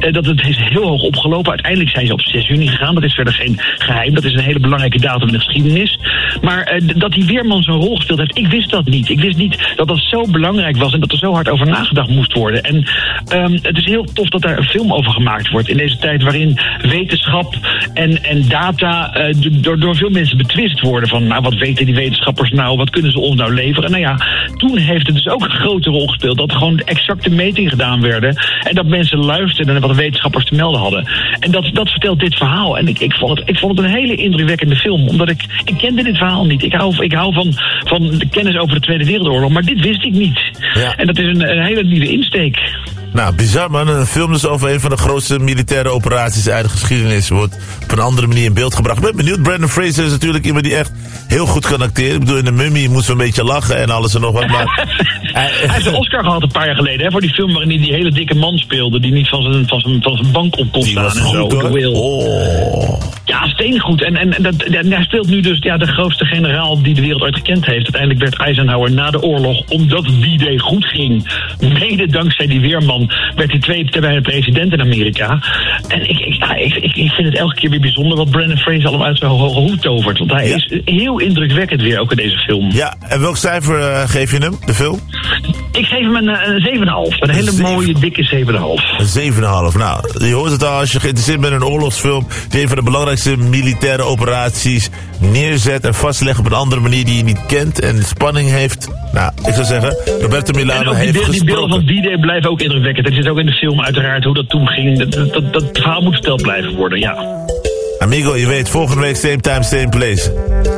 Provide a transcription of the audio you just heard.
Dat het is heel hoog opgelopen. Uiteindelijk zijn ze op 6 juni gegaan. Dat is verder geen geheim. Dat is een hele belangrijke datum in de geschiedenis. Maar dat die weerman zo'n rol gespeeld heeft, ik wist dat niet. Ik wist niet dat dat zo belangrijk was en dat er zo hard over nagedacht moest worden. En het is heel tof dat daar een film over gemaakt wordt in deze tijd waarin wetenschap en data door veel mensen betwist worden. Van, nou, wat weten die wetenschappers nou? Wat kunnen ze ons nou leveren? Nou ja, toen heeft het dus ook een grote rol gespeeld dat er gewoon exacte metingen gedaan werden en dat mensen luisterden naar wat de wetenschappers te melden hadden. En dat vertelt dit verhaal. En ik vond het een hele indrukwekkende film, omdat ik kende dit verhaal niet. Ik hou van de kennis over de Tweede Wereldoorlog, maar dit wist ik niet. Ja. En dat is een hele nieuwe insteek. Nou, bizar man. Een film dus over een van de grootste militaire operaties uit de geschiedenis wordt op een andere manier in beeld gebracht. Ik ben benieuwd. Brandon Fraser is natuurlijk iemand die echt heel goed kan acteren. Ik bedoel, in de Mummy moest een beetje lachen en alles en nog wat. Maar hij heeft een Oscar gehad een paar jaar geleden, hè, voor die film waarin hij die hele dikke man speelde die niet van zijn bank op kon staan en goed, zo. The Whale. Oh. Ja, steengoed. En hij speelt nu dus de grootste generaal die de wereld ooit gekend heeft. Uiteindelijk werd Eisenhower na de oorlog, omdat D-Day goed ging, mede dankzij die weerman, werd hij 2 termijnen president in Amerika. En ik vind het elke keer weer bijzonder wat Brandon Fraser allemaal uit zijn hoge hoed tovert. Want hij is heel indrukwekkend weer, ook in deze film. Ja, en welk cijfer geef je hem, de film? Ik geef hem een 7,5. Een hele mooie, dikke 7,5. Een 7,5. Nou, je hoort het al, als je geïnteresseerd bent in een oorlogsfilm die een van de belangrijkste militaire operaties neerzet en vastlegt op een andere manier die je niet kent en spanning heeft. Nou, ik zou zeggen, Roberto Milano heeft gesproken. Die beelden van D-Day blijven ook indrukwekkend. Het zit ook in de film uiteraard hoe dat toen ging. Dat verhaal moet verteld blijven worden, ja. Amigo, je weet, volgende week same time, same place.